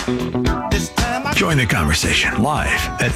Join the conversation live at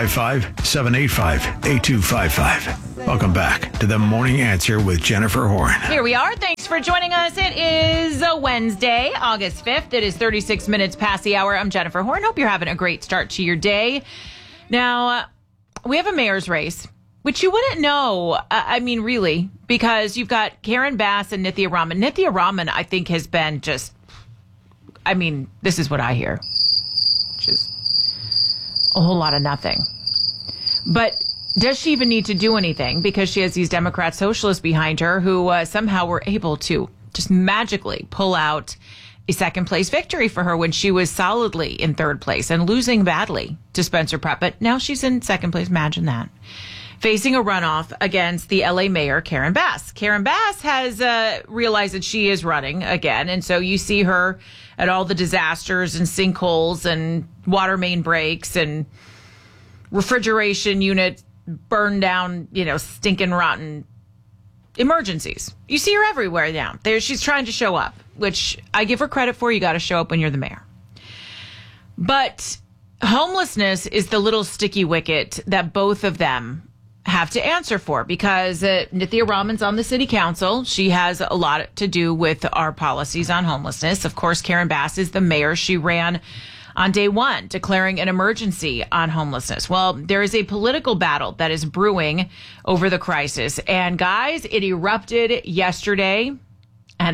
855-785-8255. Welcome back to The Morning Answer with Jennifer Horn. Here we are. Thanks for joining us. It is a Wednesday, August 5th. It is 36 minutes past the hour. I'm Jennifer Horn. Hope you're having a great start to your day. Now, we have a mayor's race, which you wouldn't know, really, because you've got Karen Bass and Nithya Raman. Nithya Raman, I think, has been just, this is what I hear, which is a whole lot of nothing. But does she even need to do anything? Because she has these Democrat socialists behind her who somehow were able to just magically pull out a second place victory for her when she was solidly in third place and losing badly to Spencer Pratt. But now she's in second place. Imagine that. Facing a runoff against the LA mayor, Karen Bass. Karen Bass has realized that she is running again. And so you see her at all the disasters and sinkholes and water main breaks and refrigeration unit burned down, stinking rotten emergencies. You see her everywhere now. She's trying to show up, which I give her credit for. You got to show up when you're the mayor. But homelessness is the little sticky wicket that both of them have to answer for, because Nithya Raman's on the city council. She has a lot to do with our policies on homelessness. Of course, Karen Bass is the mayor. She ran on day one, declaring an emergency on homelessness. Well, there is a political battle that is brewing over the crisis. And guys, it erupted yesterday. And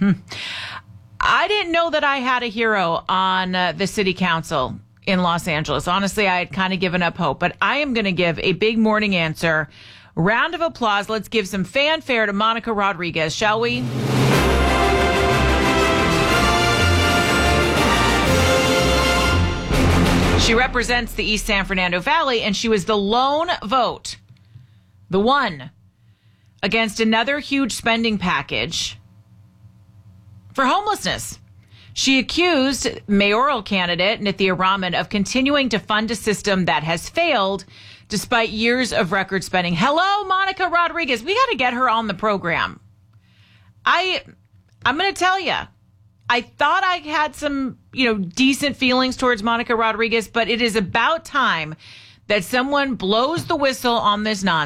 I didn't know that I had a hero on the city council in Los Angeles. Honestly, I had kind of given up hope, but I am going to give a big morning answer. Round of applause. Let's give some fanfare to Monica Rodriguez, shall we? She represents the East San Fernando Valley, and she was the lone vote, the one, against another huge spending package for homelessness. She accused mayoral candidate Nithya Raman of continuing to fund a system that has failed despite years of record spending. Hello, Monica Rodriguez. We got to get her on the program. I'm going to tell you, I thought I had some, decent feelings towards Monica Rodriguez, but it is about time that someone blows the whistle on this nonsense.